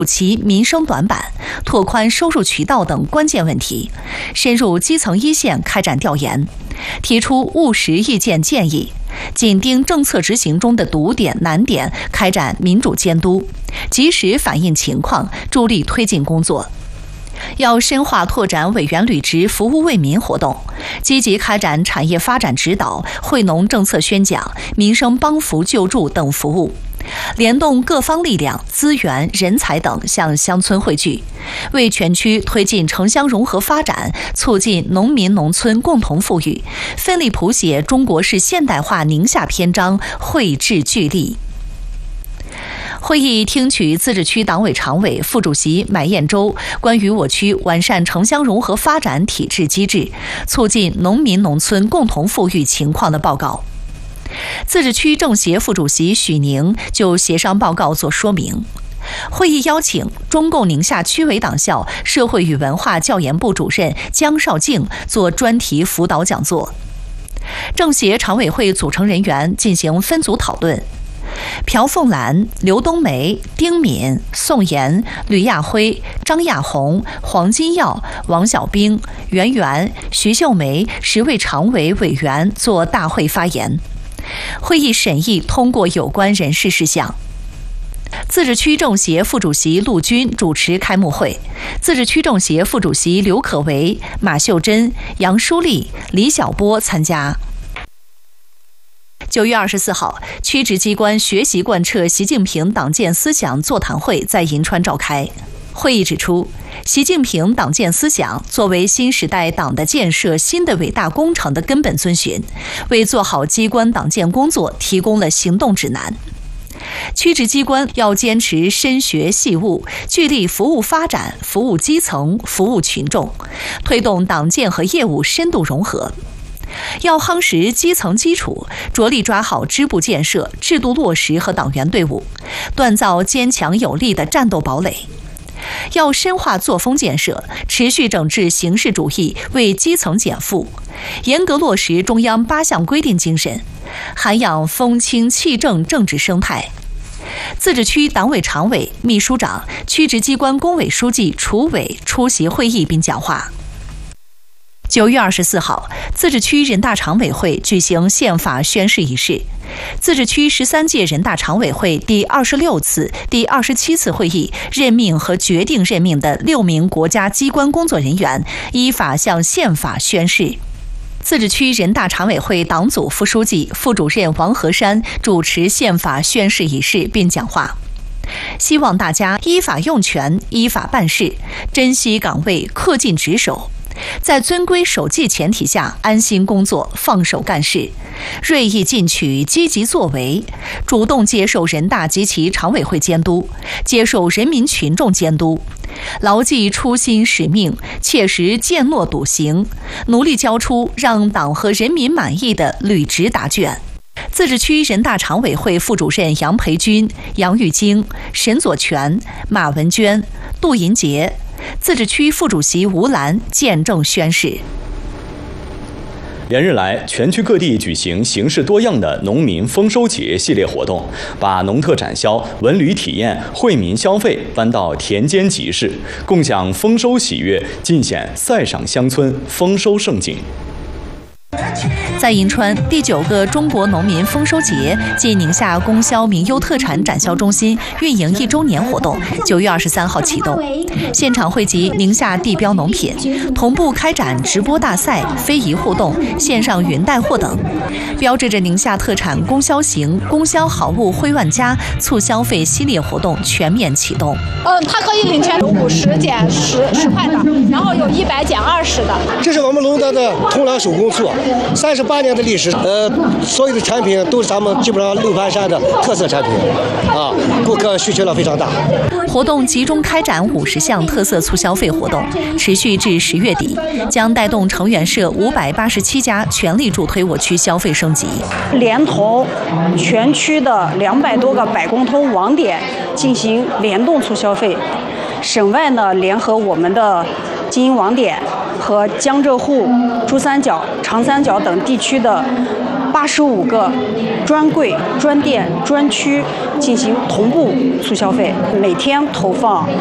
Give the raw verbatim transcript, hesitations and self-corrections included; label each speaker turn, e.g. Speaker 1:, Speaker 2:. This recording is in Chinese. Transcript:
Speaker 1: 其民生短板、拓宽收入渠道等关键问题，深入基层一线开展调研，提出务实意见建议，紧盯政策执行中的堵点难点，开展民主监督，及时反映情况，助力推进工作。要深化拓展委员履职服务为民活动，积极开展产业发展指导、惠农政策宣讲、民生帮扶救助等服务，联动各方力量、资源、人才等向乡村汇聚，为全区推进城乡融合发展、促进农民农村共同富裕，奋力谱写中国式现代化宁夏篇章，绘制聚力。会议听取自治区党委常委、副主席买燕洲关于我区完善城乡融合发展体制机制、促进农民农村共同富裕情况的报告。自治区政协副主席许宁就协商报告作说明。会议邀请中共宁夏区委党校社会与文化教研部主任江绍静做专题辅导讲座。政协常委会组成人员进行分组讨论。朴凤兰、刘冬梅、丁敏、宋岩、吕亚辉、张亚红、黄金耀、王小兵、袁元、徐秀梅十位常委委员作大会发言。会议审议通过有关人事事项。自治区政协副主席陆军主持开幕会，自治区政协副主席刘可为、马秀珍、杨淑丽、李小波参加。九月二十四号，区直机关学习贯彻习近平党建思想座谈会在银川召开。会议指出，习近平党建思想作为新时代党的建设新的伟大工程的根本遵循，为做好机关党建工作提供了行动指南。区直机关要坚持深学细务，聚力服务发展、服务基层、服务群众，推动党建和业务深度融合。要夯实基层基础，着力抓好支部建设、制度落实和党员队伍，锻造坚强有力的战斗堡垒。要深化作风建设，持续整治形式主义，为基层减负，严格落实中央八项规定精神，涵养风清气正政治生态。自治区党委常委、秘书长、区直机关工委书记、处委出席会议并讲话。九月二十四号，自治区人大常委会举行宪法宣誓仪式。自治区十三届人大常委会第二十六次、第二十七次会议任命和决定任命的六名国家机关工作人员依法向宪法宣誓。自治区人大常委会党组副书记、副主任王和山主持宪法宣誓仪式并讲话。希望大家依法用权、依法办事，珍惜岗位，恪尽职守，在遵规守纪前提下安心工作，放手干事，锐意进取，积极作为，主动接受人大及其常委会监督，接受人民群众监督，牢记初心使命，切实践诺笃行，努力交出让党和人民满意的履职答卷。自治区人大常委会副主任杨培军、杨玉京、沈左权、马文娟、杜银杰，自治区副主席吴兰见证宣誓。
Speaker 2: 连日来，全区各地举行形式多样的农民丰收节系列活动，把农特展销、文旅体验、惠民消费搬到田间集市，共享丰收喜悦，尽显塞上乡村丰收盛景。
Speaker 1: 在银川，第九个中国农民丰收节暨宁夏供销名优特产展销中心运营一周年活动，九月二十三号启动。现场汇集宁夏地标农品，同步开展直播大赛、非遗互动、线上云带货等，标志着宁夏特产供销型供销好物惠万家促消费系列活动全面启动。
Speaker 3: 嗯，它可以领钱，有五十减十十块的，然后有一百减二十的。
Speaker 4: 这是我们龙德的通良手工醋，三十八年的历史，呃，所有的产品都是咱们基本上六盘山的特色产品，啊，顾客需求量非常大。
Speaker 1: 活动集中开展五十项特色促消费活动，持续至十月底，将带动成员社五百八十七家全力助推我区消费升级。
Speaker 5: 连同全区的两百多个百工通网点进行联动促消费，省外呢联合我们的经营网点和江浙沪、珠三角、长三角等地区的八十五个专柜、专店、专区进行同步促消费，每天投放